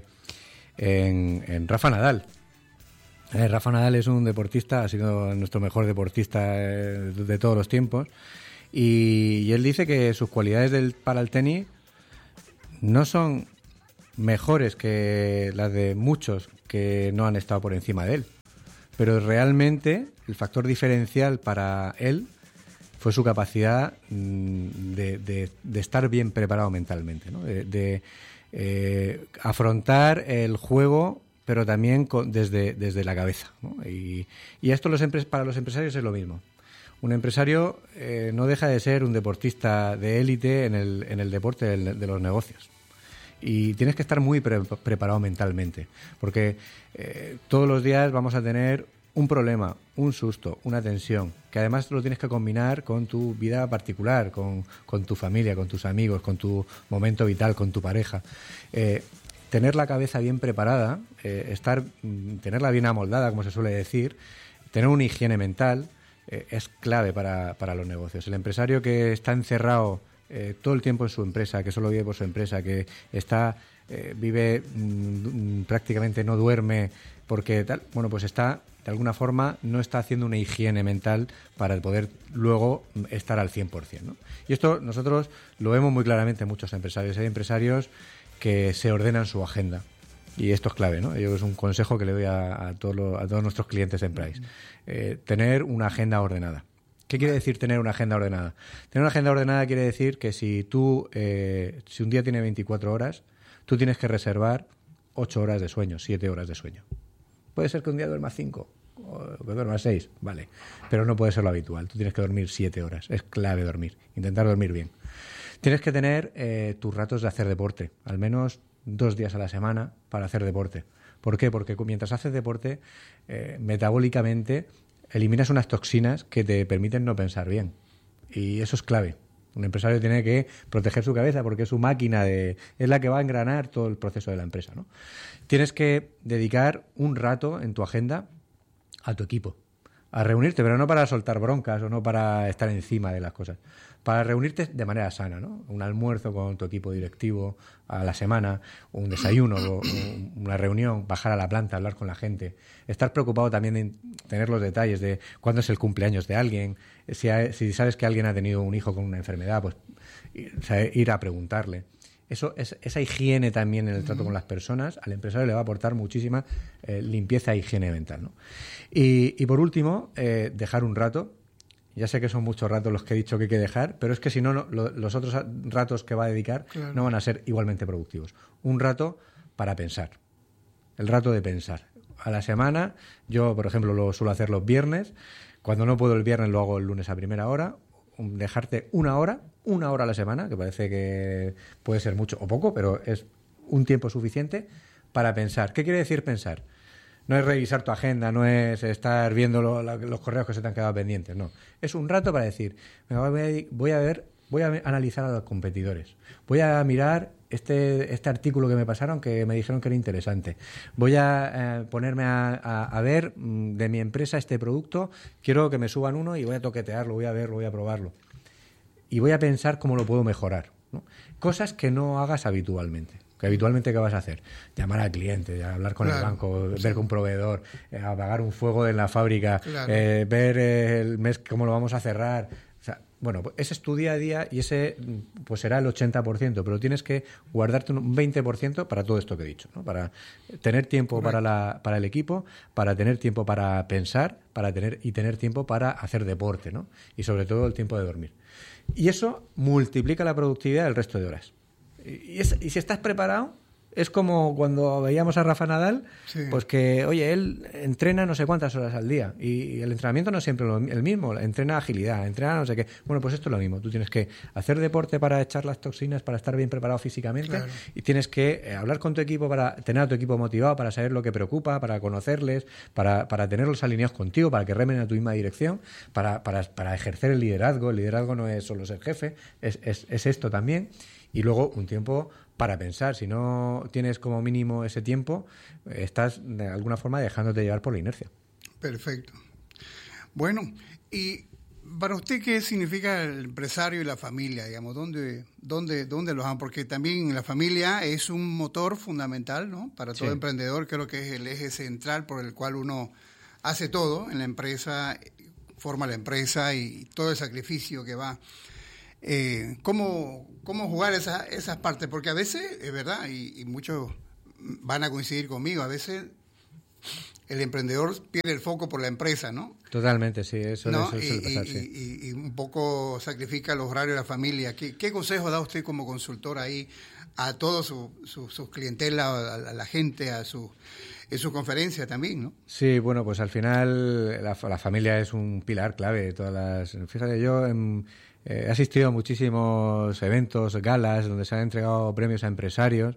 en Rafa Nadal. Rafa Nadal es un deportista, ha sido nuestro mejor deportista de todos los tiempos, y él dice que sus cualidades para el tenis no son mejores que las de muchos que no han estado por encima de él, pero realmente el factor diferencial para él fue su capacidad de estar bien preparado mentalmente, ¿no? De afrontar el juego, pero también desde la cabeza, ¿no? Y esto para los empresarios es lo mismo. Un empresario no deja de ser un deportista de élite en el deporte de los negocios. Y tienes que estar muy preparado mentalmente, porque todos los días vamos a tener un problema, un susto, una tensión, que además lo tienes que combinar con tu vida particular, con tu familia, con tus amigos, con tu momento vital, con tu pareja. Tener la cabeza bien preparada, tenerla bien amoldada, como se suele decir, tener una higiene mental, es clave para los negocios. El empresario que está encerrado todo el tiempo en su empresa, que solo vive por su empresa, que vive prácticamente no duerme porque tal, bueno, pues de alguna forma no está haciendo una higiene mental para poder luego estar al 100%, ¿no? Y esto nosotros lo vemos muy claramente en muchos empresarios. Hay empresarios que se ordenan su agenda. Y esto es clave, ¿no? Yo es un consejo que le doy a todos nuestros clientes en Price. Tener una agenda ordenada. ¿Qué quiere decir tener una agenda ordenada? Tener una agenda ordenada quiere decir que si un día tiene 24 horas, tú tienes que reservar 8 horas de sueño, 7 horas de sueño. Puede ser que un día duermas 5 o que duermas 6, vale, pero no puede ser lo habitual. Tú tienes que dormir 7 horas. Es clave dormir, intentar dormir bien. Tienes que tener tus ratos de hacer deporte, al menos 2 días a la semana para hacer deporte. ¿Por qué? Porque mientras haces deporte, metabólicamente eliminas unas toxinas que te permiten no pensar bien. Y eso es clave. Un empresario tiene que proteger su cabeza porque es su máquina, es la que va a engranar todo el proceso de la empresa, ¿no? Tienes que dedicar un rato en tu agenda a tu equipo, a reunirte, pero no para soltar broncas o no para estar encima de las cosas, para reunirte de manera sana, ¿no? Un almuerzo con tu equipo directivo a la semana, un desayuno, una reunión, bajar a la planta, hablar con la gente, estar preocupado también en tener los detalles de cuándo es el cumpleaños de alguien, si sabes que alguien ha tenido un hijo con una enfermedad, pues ir a preguntarle. Esa higiene también en el trato con las personas, al empresario le va a aportar muchísima limpieza e higiene mental, ¿no? Y por último, dejar un rato. Ya sé que son muchos ratos los que he dicho que hay que dejar, pero es que si no, los otros ratos que va a dedicar no van a ser igualmente productivos. Un rato para pensar, el rato de pensar. A la semana, yo, por ejemplo, lo suelo hacer los viernes. Cuando no puedo el viernes, lo hago el lunes a primera hora. Dejarte una hora a la semana, que parece que puede ser mucho o poco, pero es un tiempo suficiente para pensar. ¿Qué quiere decir pensar? No es revisar tu agenda, no es estar viendo los correos que se te han quedado pendientes, no. Es un rato para decir, voy a analizar a los competidores, voy a mirar este artículo que me pasaron que me dijeron que era interesante, voy a ponerme a ver de mi empresa este producto, quiero que me suban uno y voy a toquetearlo, voy a verlo, voy a probarlo. Y voy a pensar cómo lo puedo mejorar, ¿no? Cosas que no hagas habitualmente. Que habitualmente, ¿qué vas a hacer? Llamar al cliente, hablar con el banco, ver con un proveedor, apagar un fuego en la fábrica, ver el mes cómo lo vamos a cerrar. O sea, bueno, ese es tu día a día y ese pues será el 80%, pero tienes que guardarte un 20% para todo esto que he dicho, ¿no? Para tener tiempo para el equipo, para tener tiempo para pensar, tener tiempo para hacer deporte, ¿no? Y sobre todo el tiempo de dormir. Y eso multiplica la productividad del resto de horas. Y si estás preparado, Es como cuando veíamos a Rafa Nadal, Sí. pues que, oye, él entrena no sé cuántas horas al día y el entrenamiento no es siempre el mismo, entrena agilidad, entrena no sé qué. Bueno, pues esto es lo mismo, tú tienes que hacer deporte para echar las toxinas, para estar bien preparado físicamente, Claro. y tienes que hablar con tu equipo para tener a tu equipo motivado, para saber lo que preocupa, para conocerles, para tenerlos alineados contigo, para que remen a tu misma dirección, para ejercer el liderazgo. El liderazgo no es solo ser jefe, es esto también. Y luego un tiempo para pensar. Si no tienes como mínimo ese tiempo, estás de alguna forma dejándote llevar por la inercia. Perfecto. Bueno, y para usted, ¿qué significa el empresario y la familia? Digamos, ¿dónde los han? Porque también la familia es un motor fundamental, ¿no? Para todo Sí. emprendedor, creo que es el eje central por el cual uno hace todo en la empresa, forma la empresa y todo el sacrificio que va. ¿Cómo jugar esas partes? Porque a veces, es verdad, y muchos van a coincidir conmigo, a veces el emprendedor pierde el foco por la empresa, ¿no? Totalmente, sí, eso ¿No? suele pasar, sí. Y un poco sacrifica los horarios de la familia. ¿Qué consejo da usted como consultor ahí a toda su clientela, a la gente, en su conferencia también, ¿no? Sí, bueno, pues al final la familia es un pilar clave de todas las... Fíjate, yo he asistido a muchísimos eventos, galas, donde se han entregado premios a empresarios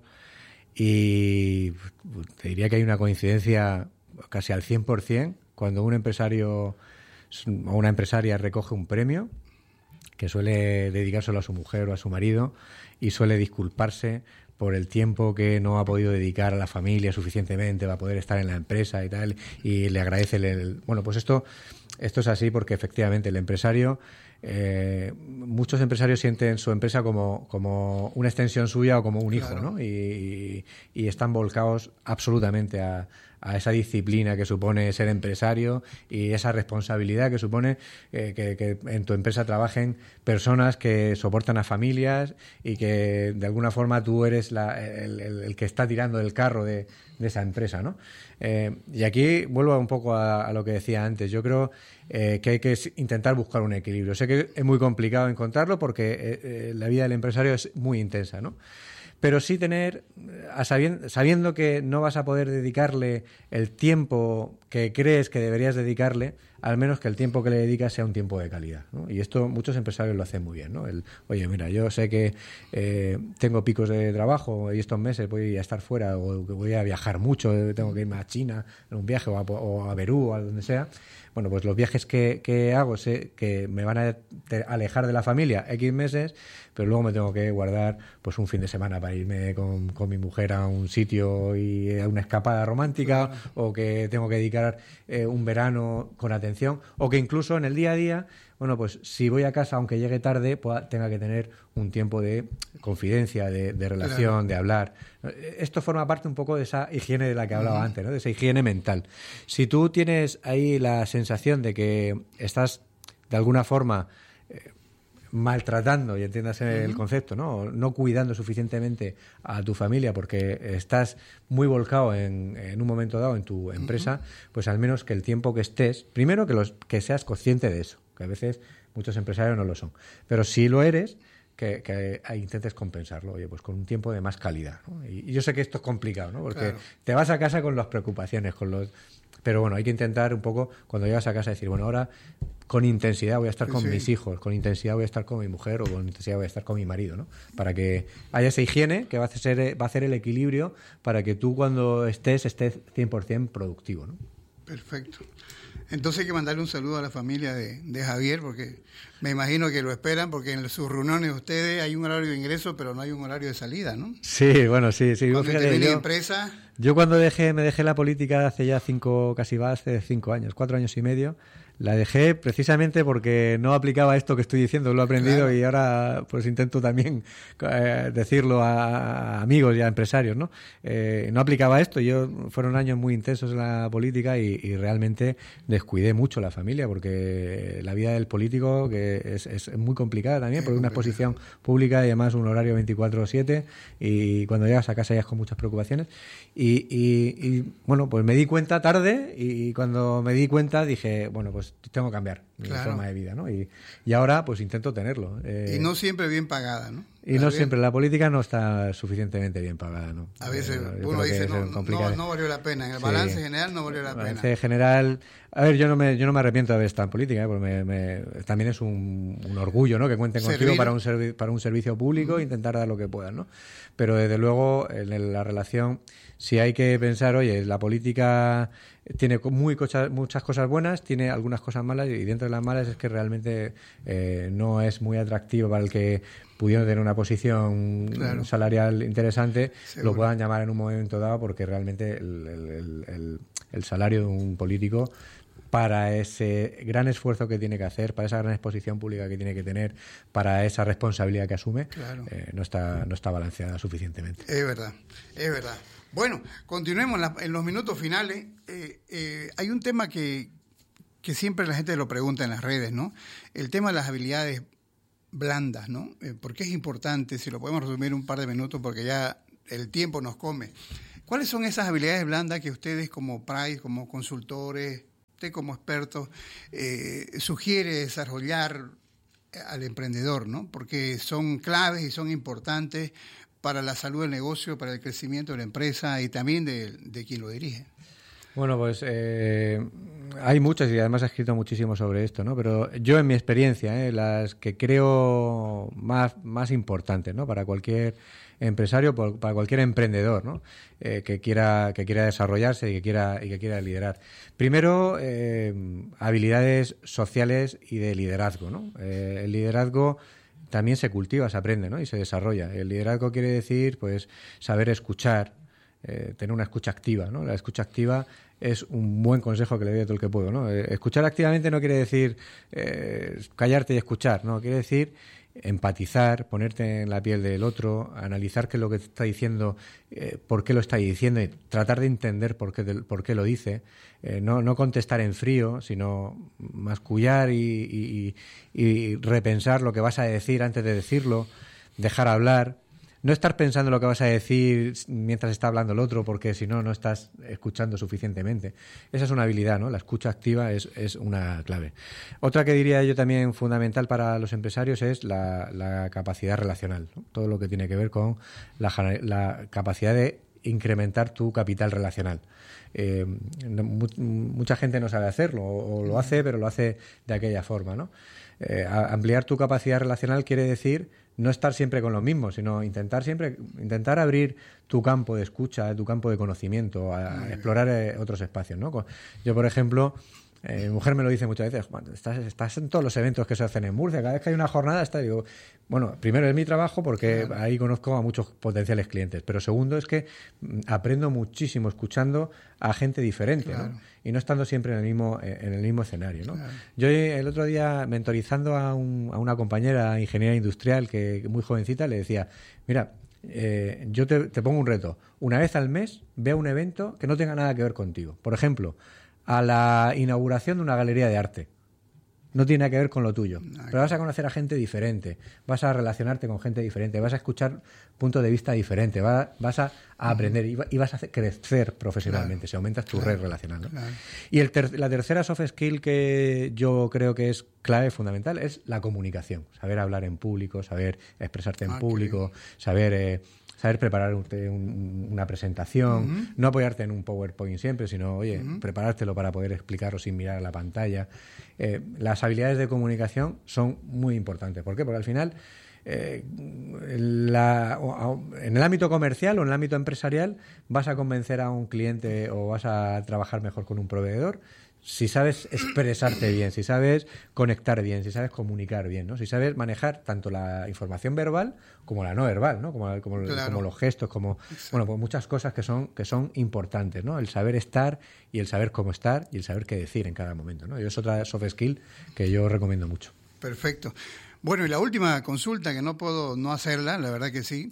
y te diría que hay una coincidencia casi al 100% cuando un empresario o una empresaria recoge un premio, que suele dedicárselo a su mujer o a su marido y suele disculparse por el tiempo que no ha podido dedicar a la familia suficientemente para poder estar en la empresa y tal, y le agradece bueno, pues esto es así porque efectivamente el empresario, muchos empresarios sienten su empresa como una extensión suya o como un hijo, Claro. ¿no? Y están volcados absolutamente a esa disciplina que supone ser empresario y esa responsabilidad que supone que en tu empresa trabajen personas que soportan a familias y que de alguna forma tú eres el que está tirando del carro de esa empresa, ¿no? Y aquí vuelvo un poco a lo que decía antes. Yo creo que hay que intentar buscar un equilibrio. Sé que es muy complicado encontrarlo porque la vida del empresario es muy intensa, ¿no? Pero sí tener, sabiendo que no vas a poder dedicarle el tiempo que crees que deberías dedicarle, al menos que el tiempo que le dedicas sea un tiempo de calidad, ¿no? Y esto muchos empresarios lo hacen muy bien, ¿no? Oye, mira, yo sé que tengo picos de trabajo y estos meses voy a estar fuera o que voy a viajar mucho, tengo que irme a China en un viaje o a Perú o a donde sea. Bueno, pues los viajes que hago sé que me van a alejar de la familia X meses, pero luego me tengo que guardar pues un fin de semana para irme con mi mujer a un sitio y a una escapada romántica, o que tengo que dedicar un verano con atención, o que incluso en el día a día, bueno, pues si voy a casa, aunque llegue tarde, tenga que tener un tiempo de confidencia, de relación, Claro. de hablar. Esto forma parte un poco de esa higiene de la que hablaba antes, ¿no? De esa higiene mental. Si tú tienes ahí la sensación de que estás de alguna forma maltratando, y entiéndase el concepto, ¿no? No cuidando suficientemente a tu familia porque estás muy volcado en un momento dado en tu empresa, pues al menos que el tiempo que estés, primero que seas consciente de eso, que a veces muchos empresarios no lo son, pero si lo eres, que intentes compensarlo, oye, pues con un tiempo de más calidad, ¿no? Y yo sé que esto es complicado, ¿no? Porque Claro. te vas a casa con las preocupaciones, pero bueno, hay que intentar un poco, cuando llegas a casa, decir, bueno, ahora con intensidad voy a estar Sí, con sí. mis hijos, con intensidad voy a estar con mi mujer o con intensidad voy a estar con mi marido, ¿no? Para que haya esa higiene que va a hacer el equilibrio para que tú cuando estés 100% productivo, ¿no? Perfecto. Entonces hay que mandarle un saludo a la familia de Javier, porque me imagino que lo esperan, porque en sus reuniones de ustedes hay un horario de ingreso, pero no hay un horario de salida, ¿no? Sí, bueno, sí. Cuando Fíjate, termine empresa, yo cuando me dejé la política hace ya 5 años, 4 años y medio, la dejé precisamente porque no aplicaba esto que estoy diciendo, lo he aprendido. Claro. Y ahora pues intento también decirlo a amigos y a empresarios, ¿no? No aplicaba esto, fueron años muy intensos en la política y realmente descuidé mucho la familia, porque la vida del político que es muy complicada también, porque una exposición pública y además un horario 24/7, y cuando llegas a casa ya es con muchas preocupaciones y bueno, pues me di cuenta tarde, y cuando me di cuenta dije, bueno, pues tengo que cambiar mi Claro. forma de vida, ¿no? Y ahora pues intento tenerlo. y no siempre bien pagada, ¿no? Y no siempre, la política no está suficientemente bien pagada, ¿no? A veces uno dice, no valió la pena, en el balance general no valió la pena. En el balance general, a ver, yo no me arrepiento de haber estado en política, porque también es un orgullo, ¿no? Que cuenten contigo para un servicio público, intentar dar lo que puedan, ¿no? Pero desde luego, en la relación, si hay que pensar, oye, la política tiene muchas cosas buenas, tiene algunas cosas malas, y dentro de las malas es que realmente no es muy atractivo para el que pudiendo tener una posición salarial interesante, seguro, lo puedan llamar en un momento dado, porque realmente el salario de un político, para ese gran esfuerzo que tiene que hacer, para esa gran exposición pública que tiene que tener, para esa responsabilidad que asume, no está balanceada suficientemente. Es verdad. Bueno, continuemos en los minutos finales. Hay un tema que siempre la gente lo pregunta en las redes, ¿no? El tema de las habilidades blandas, ¿no? Porque es importante, si lo podemos resumir un par de minutos, porque ya el tiempo nos come. ¿Cuáles son esas habilidades blandas que ustedes como Price, como consultores, usted como experto, sugiere desarrollar al emprendedor, ¿no? Porque son claves y son importantes para la salud del negocio, para el crecimiento de la empresa y también de quien lo dirige. Bueno, pues hay muchas, y además he escrito muchísimo sobre esto, ¿no? Pero yo, en mi experiencia, las que creo más importantes, ¿no? Para cualquier empresario, para cualquier emprendedor, ¿no? Que quiera desarrollarse y que quiera liderar. Primero, habilidades sociales y de liderazgo, ¿no? El liderazgo también se cultiva, se aprende, ¿no? Y se desarrolla. El liderazgo quiere decir, pues, saber escuchar, tener una escucha activa, ¿no? La escucha activa es un buen consejo que le doy a todo el que puedo, ¿no? Escuchar activamente no quiere decir callarte y escuchar, ¿no? Quiere decir empatizar, ponerte en la piel del otro, analizar qué es lo que te está diciendo, por qué lo está diciendo, y tratar de entender por qué lo dice. No contestar en frío, sino mascullar y repensar lo que vas a decir antes de decirlo, dejar hablar. No estar pensando lo que vas a decir mientras está hablando el otro, porque si no estás escuchando suficientemente. Esa es una habilidad, ¿no? La escucha activa es una clave. Otra que diría yo también fundamental para los empresarios es la capacidad relacional, ¿no? Todo lo que tiene que ver con la capacidad de incrementar tu capital relacional. Mucha gente no sabe hacerlo, o lo hace, pero lo hace de aquella forma, ¿no? Ampliar tu capacidad relacional quiere decir no estar siempre con lo mismo, sino intentar abrir tu campo de escucha, tu campo de conocimiento, a explorar otros espacios, ¿no? Yo, por ejemplo, mi mujer me lo dice muchas veces: Juan, estás en todos los eventos que se hacen en Murcia, cada vez que hay una jornada digo, bueno, primero es mi trabajo, porque ahí conozco a muchos potenciales clientes, pero segundo es que aprendo muchísimo escuchando a gente diferente, ¿no? Y no estando siempre en el mismo escenario, ¿no? Yo el otro día, mentorizando a una compañera ingeniera industrial que muy jovencita, le decía: mira, yo te pongo un reto, una vez al mes ve a un evento que no tenga nada que ver contigo. Por ejemplo, a la inauguración de una galería de arte. No tiene nada que ver con lo tuyo, pero vas a conocer a gente diferente, vas a relacionarte con gente diferente, vas a escuchar puntos de vista diferentes, vas a aprender y vas a crecer profesionalmente, si aumentas tu red relacional, ¿no? Y la tercera soft skill que yo creo que es clave, fundamental, es la comunicación. Saber hablar en público, saber expresarte en público, saber preparar una presentación, no apoyarte en un PowerPoint siempre, sino, oye, preparártelo para poder explicarlo sin mirar a la pantalla. Las habilidades de comunicación son muy importantes. ¿Por qué? Porque al final, en el ámbito comercial o en el ámbito empresarial, vas a convencer a un cliente o vas a trabajar mejor con un proveedor si sabes expresarte bien, si sabes conectar bien, si sabes comunicar bien, ¿no? Si sabes manejar tanto la información verbal como la no verbal, ¿no? Como los gestos, pues muchas cosas que son importantes, ¿no? El saber estar y el saber cómo estar y el saber qué decir en cada momento, ¿no? Y es otra soft skill que yo recomiendo mucho. Perfecto. Bueno, y la última consulta, que no puedo no hacerla, la verdad que sí.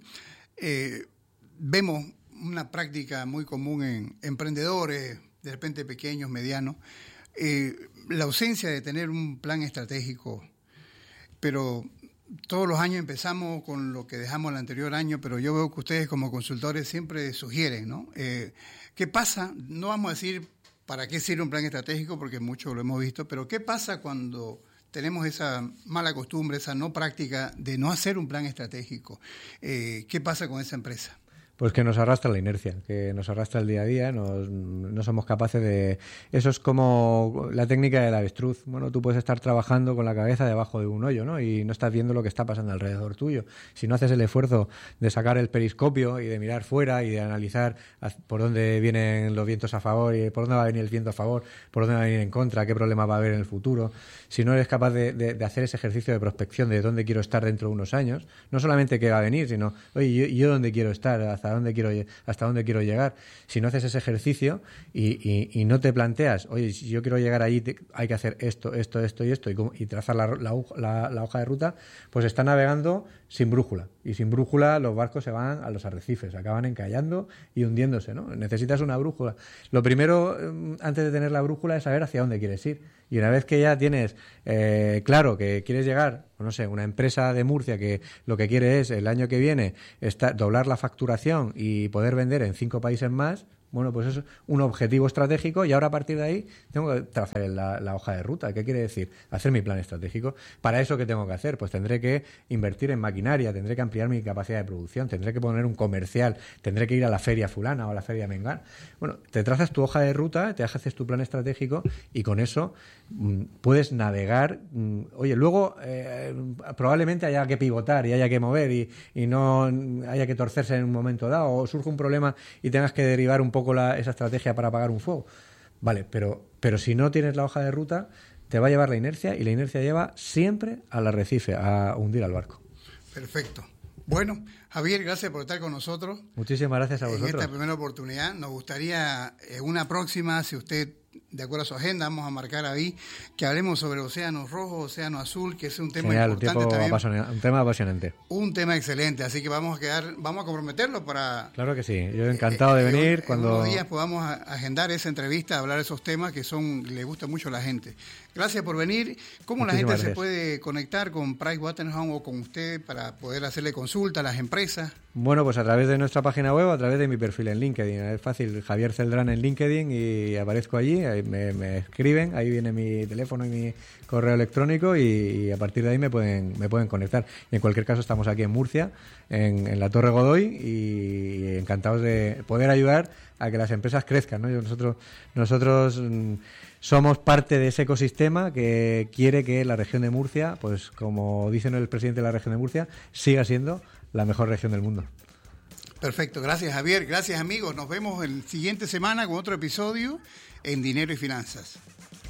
Vemos una práctica muy común en emprendedores, de repente pequeños, medianos, la ausencia de tener un plan estratégico. Pero todos los años empezamos con lo que dejamos el anterior año, pero yo veo que ustedes como consultores siempre sugieren, ¿no? ¿Qué pasa? No vamos a decir para qué sirve un plan estratégico, porque muchos lo hemos visto, pero ¿qué pasa cuando tenemos esa mala costumbre, esa no práctica de no hacer un plan estratégico. ¿Qué pasa con esa empresa? Pues que nos arrastra la inercia, que nos arrastra el día a día, no somos capaces de... Eso es como la técnica del avestruz. Bueno, tú puedes estar trabajando con la cabeza debajo de un hoyo, ¿no? Y no estás viendo lo que está pasando alrededor tuyo. Si no haces el esfuerzo de sacar el periscopio y de mirar fuera y de analizar por dónde vienen los vientos a favor y por dónde va a venir el viento a favor, por dónde va a venir en contra, qué problema va a haber en el futuro, si no eres capaz de hacer ese ejercicio de prospección de dónde quiero estar dentro de unos años, no solamente qué va a venir, sino, oye, ¿yo dónde quiero estar? ¿Hasta dónde quiero llegar? Si no haces ese ejercicio y no te planteas, oye, si yo quiero llegar ahí, hay que hacer esto y trazar la hoja de ruta, pues está navegando sin brújula. Y sin brújula los barcos se van a los arrecifes, acaban encallando y hundiéndose, ¿no? Necesitas una brújula. Lo primero, antes de tener la brújula, es saber hacia dónde quieres ir. Y una vez que ya tienes claro que quieres llegar, no sé, una empresa de Murcia que lo que quiere es el año que viene doblar la facturación y poder vender en 5 países más, bueno, pues es un objetivo estratégico y ahora a partir de ahí tengo que trazar la hoja de ruta. ¿Qué quiere decir? Hacer mi plan estratégico. ¿Para eso qué tengo que hacer? Pues tendré que invertir en maquinaria, tendré que ampliar mi capacidad de producción, tendré que poner un comercial, tendré que ir a la feria fulana o a la feria mengán. Bueno, te trazas tu hoja de ruta, te haces tu plan estratégico y con eso puedes navegar. Oye, luego probablemente haya que pivotar y haya que mover y no haya que torcerse en un momento dado o surge un problema y tengas que derivar un poco esa estrategia para apagar un fuego. Vale, pero si no tienes la hoja de ruta, te va a llevar la inercia y la inercia lleva siempre al arrecife, a hundir al barco. Perfecto. Bueno, Javier, gracias por estar con nosotros. Muchísimas gracias a vosotros. En esta primera oportunidad nos gustaría, una próxima, si usted, de acuerdo a su agenda, vamos a marcar ahí que hablemos sobre océano rojo, océano azul, que es un tema importante también. Un tema apasionante. Un tema excelente, así que vamos a comprometerlo para... Claro que sí, yo encantado de venir. Cuando en unos días podamos agendar esa entrevista, hablar de esos temas que le gusta mucho a la gente. Gracias por venir. ¿Cómo la gente se puede conectar con PricewaterhouseCoopers o con usted para poder hacerle consulta a las empresas? Bueno, pues a través de nuestra página web, a través de mi perfil en LinkedIn. Es fácil, Javier Celdrán en LinkedIn y aparezco allí, ahí me escriben, ahí viene mi teléfono y mi correo electrónico y a partir de ahí me pueden conectar. Y en cualquier caso estamos aquí en Murcia, en la Torre Godoy y encantados de poder ayudar a que las empresas crezcan, ¿no? Nosotros somos parte de ese ecosistema que quiere que la región de Murcia, pues como dice el presidente de la región de Murcia, siga siendo la mejor región del mundo. Perfecto, gracias Javier, gracias amigos. Nos vemos la siguiente semana con otro episodio en Dinero y Finanzas.